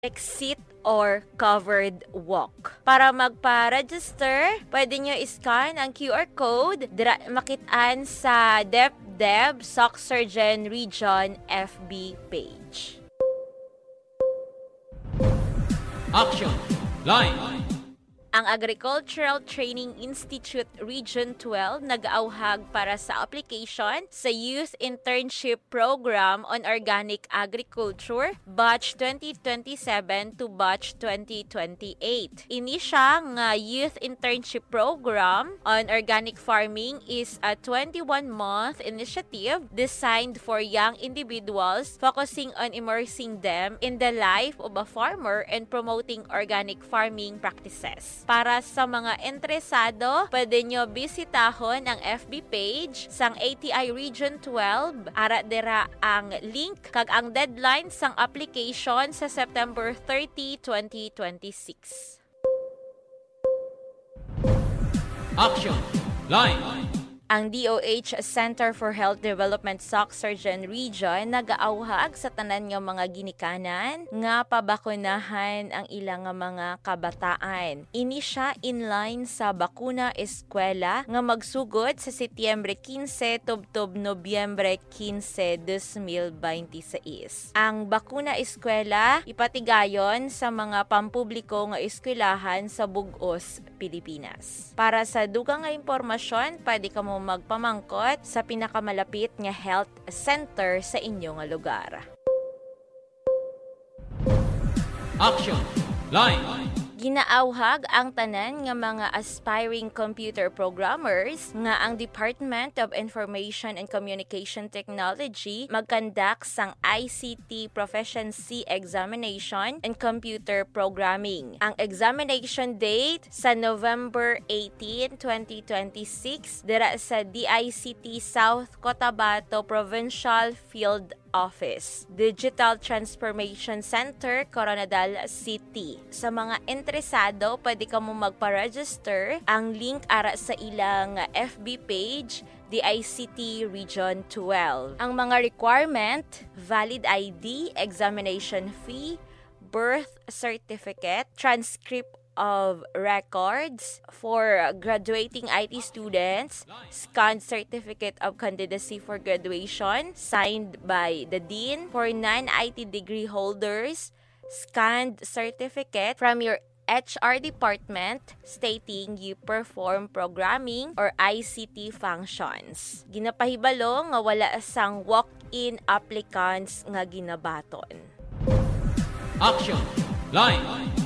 exit or covered walk. Para magpa-register, pwede nyo iscan ang QR code makitaan sa DepDev SOC Surgeon Region FB page. Action! Line! Ang Agricultural Training Institute Region 12 nag-auhag para sa application sa Youth Internship Program on Organic Agriculture Batch 2027 to Batch 2028. Ini siya nga Youth Internship Program on Organic Farming is a 21-month initiative designed for young individuals focusing on immersing them in the life of a farmer and promoting organic farming practices. Para sa mga interesado, pwede nyo bisitahon ang FB page sang ATI Region 12. Ara dira ang link kag ang deadline sang application sa September 30, 2026. Action! Line! Ang DOH Center for Health Development SOC Surgeon Region nagaauhag sa tanan nga mga ginikanan nga pabakunahan ang ilang mga kabataan. Ini siya inline sa bakuna eskwela nga magsugod sa Setyembre 15 tubtob Nobyembre 15, 2026. Ang bakuna eskwela ipatigayon sa mga pampubliko nga eskwelahan sa Bugos, Pilipinas. Para sa dugang nga impormasyon, pwede ka mo magpamangkot sa pinakamalapit nga health center sa inyong lugar. Action! Line! Ginaauhag ang tanan nga mga aspiring computer programmers nga ang Department of Information and Communication Technology magkandak sang ICT Proficiency Examination and Computer Programming. Ang examination date sa November 18, 2026 dira sa DICT South Cotabato Provincial Field Office, Digital Transformation Center, Coronadal City. Sa mga interesado, pwede ka mo magpa-register. Ang link ara sa ilang FB page, the ICT Region 12. Ang mga requirement, valid ID, examination fee, birth certificate, transcript of records for graduating IT students, scanned certificate of candidacy for graduation signed by the dean for non-IT degree holders, scanned certificate from your HR department stating you perform programming or ICT functions. Ginapahibalo nga wala sang walk-in applicants nga ginabaton. Action! Line!